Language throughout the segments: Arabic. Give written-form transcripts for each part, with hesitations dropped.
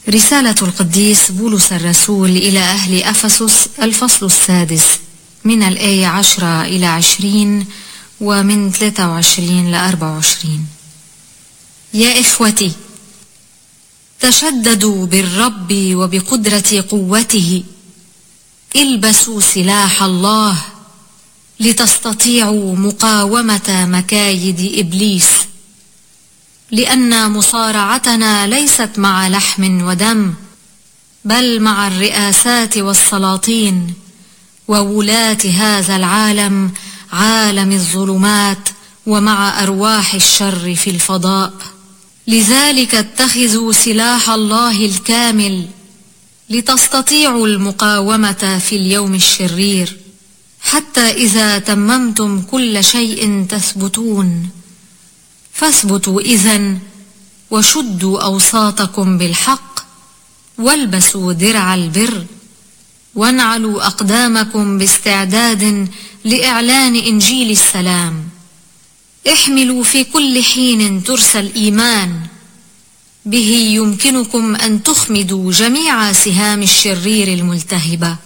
رسالة القديس بولس الرسول إلى أهل أفسس، الفصل 6، من الآية 10 إلى 20 ومن 23 ل 24. يا إخوتي، تشددوا بالرب وبقدرة قوته، البسوا سلاح الله لتستطيعوا مقاومة مكايد إبليس، لأن مصارعتنا ليست مع لحم ودم، بل مع الرئاسات والسلاطين وولاة هذا العالم، عالم الظلمات، ومع أرواح الشر في الفضاء. لذلك اتخذوا سلاح الله الكامل لتستطيعوا المقاومة في اليوم الشرير، حتى إذا تممتم كل شيء تثبتون. فاثبتوا إذن، وشدوا أوساطكم بالحق، والبسوا درع البر، وانعلوا أقدامكم باستعداد لإعلان إنجيل السلام. احملوا في كل حين ترس الإيمان، به يمكنكم أن تخمدوا جميع سهام الشرير الملتهبة.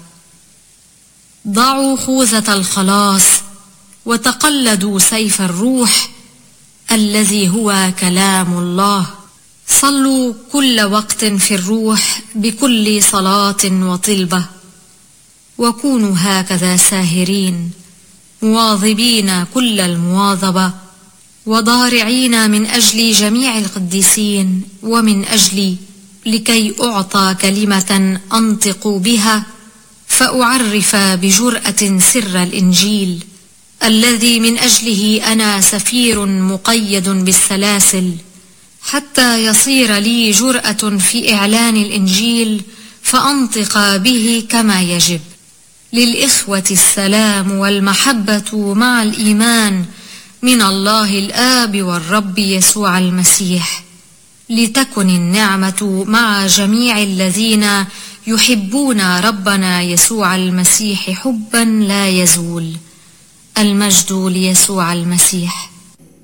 ضعوا خوذة الخلاص، وتقلدوا سيف الروح الذي هو كلام الله. صلوا كل وقت في الروح بكل صلاة وطلبة، وكونوا هكذا ساهرين، مواظبين كل المواظبة، وضارعين من أجل جميع القديسين ومن أجلي، لكي أعطى كلمة أنطق بها فأعرف بجرأة سر الإنجيل، الذي من أجله أنا سفير مقيد بالسلاسل، حتى يصير لي جرأة في إعلان الإنجيل فأنطق به كما يجب. للإخوة السلام والمحبة مع الإيمان من الله الآب والرب يسوع المسيح. لتكن النعمة مع جميع الذين يحبون ربنا يسوع المسيح حبا لا يزول. المجد ليسوع المسيح.